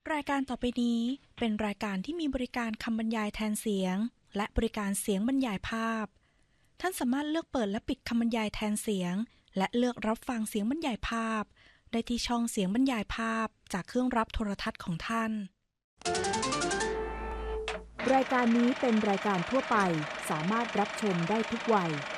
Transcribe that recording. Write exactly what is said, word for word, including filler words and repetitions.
รายการต่อไปนี้เป็นรายการที่มีบริการคำบรรยายแทนเสียงและบริการเสียงบรรยายภาพท่านสามารถเลือกเปิดและปิดคำบรรยายแทนเสียงและเลือกรับฟังเสียงบรรยายภาพได้ที่ช่องเสียงบรรยายภาพจากเครื่องรับโทรทัศน์ของท่านรายการนี้เป็นรายการทั่วไปสามารถรับชมได้ทุกวัย